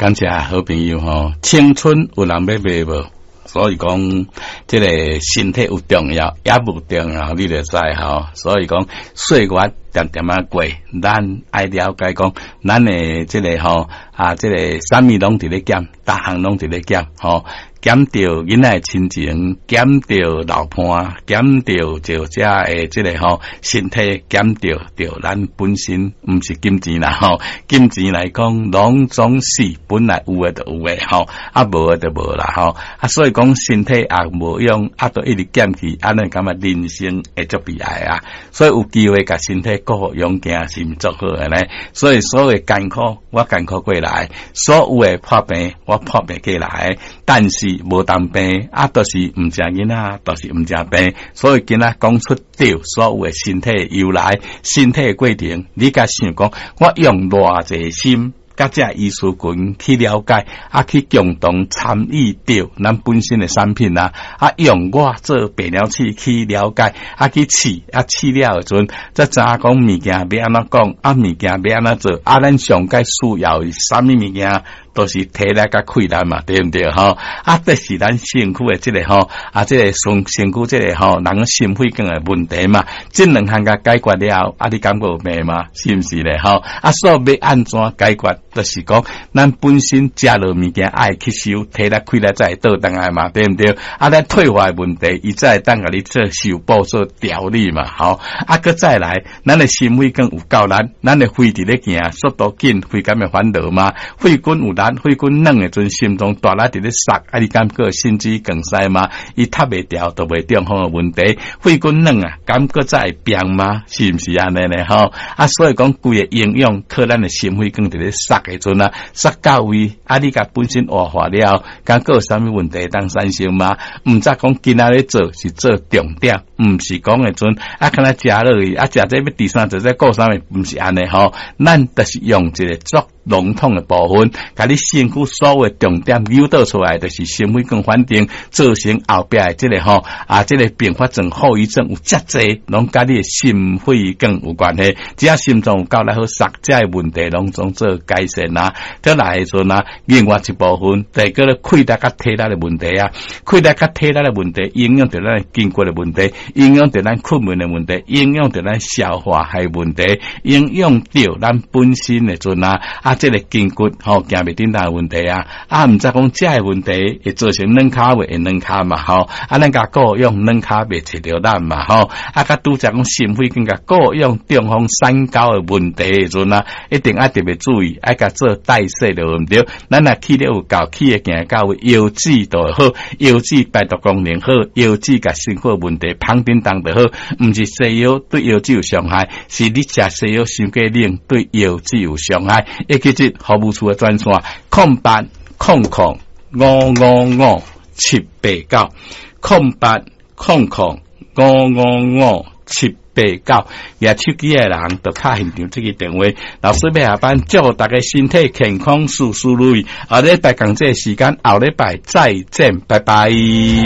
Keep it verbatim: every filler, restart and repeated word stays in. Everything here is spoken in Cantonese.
感谢好朋友吼，青春有人要买无？所以讲，这个身体有重要，也无重要，你就知吼。所以讲，岁月点点啊过，咱爱了解讲，咱的这个吼啊，这个啥物拢伫咧减，逐项拢伫咧减吼。减掉囡仔亲情，减掉老伴，减掉就遮诶，即个吼身体减掉掉咱本身，毋是金钱啦吼。金钱来讲，拢总是本来有诶就有诶吼，啊无诶就无啦吼。啊，所以讲身体也无用，啊都一直减去，安尼感觉人生会足悲哀啊。所以有机会甲身体顾养行是毋足好诶咧。所以所有艰苦，我艰苦过来；所有诶破病，我破病过来。但是无当病啊，都是毋食囡仔，都是毋食病，所以今仔讲出掉所有诶身体由来、身体诶过程，你甲想讲，我用偌济心，甲这医师群去了解，啊去共同参与掉咱本身诶产品啊，啊用我做泌尿器去了解，啊去试，啊试了诶阵，则知影讲物件要安怎讲，啊物件要安怎做，啊咱上界需要啥物物件。都是体力甲溃烂嘛，对毋对吼？啊，这是咱身躯诶即个吼，啊，即、这个身身躯即个吼，人心肺更诶问题嘛。即两项甲解决了，啊，你感觉有病吗？是毋是咧吼？啊，所以要安怎解决？就是讲，咱本身食落物件爱吸收，体力溃烂才会倒转来嘛，对毋对？啊，咱退化诶问题，伊才会当甲你做修补做调理嘛，吼。啊，搁再来，咱诶心肺更有够力，咱诶肺伫咧行，速度紧，肺敢会烦恼嘛？肺管有力。肺管软诶阵，心脏大力伫咧塞，啊！你感觉心肌梗塞吗？伊塌袂掉，都袂中风诶问题。肺管软啊，感觉再会病吗？是毋是安尼咧？吼啊！所以讲，规个营养靠咱诶心肺管伫咧塞诶阵啊，塞到位啊！你甲本身活化了，感觉有啥物问题当产生吗？毋则讲今仔咧做是做重点，毋是讲诶阵啊，敢若食落去啊，食这要第三者再顾啥物？毋是安尼吼，咱就是用一个足。笼统的部分，甲你身躯所有的重点扭倒出来，就是心肺更反定，造成后壁的这个吼啊，这个并发症、后遗症有遮济，拢甲你的心肺更有关系。只要心脏有够来好，塞遮的问题拢总做改善啊。再来的时阵啊，另外一部分，第个咧溃烂甲体力的问题啊，溃烂甲体力的问题，影响到咱筋骨的问题，影响到咱困眠的问题，影响到咱消化系问题，影响到咱本身的阵啊。啊，这个筋骨吼行袂顶当问题啊，啊，毋知讲这个问题会造成软骹袂会软骹嘛吼，啊，咱甲顾用软骹袂切着咱嘛吼，啊，甲拄则讲心肺更加顾用中风三高的问题的阵啊，一定爱特别注意，爱甲做代谢着毋对，咱若气力有够，气会行到位，腰子就好，腰子排毒功能好，腰子甲心肺问题旁叮当就好，毋是西药对腰子有伤害，是你食西药伤过冷对腰子有伤害。其实服务处的专线空八空空五五五七八九空八空空五五五七八九，也手机的人就敲现场这个电话。老师要下班，祝大家身体健康，事事如意。下礼拜同这时间，后礼拜再见，拜拜。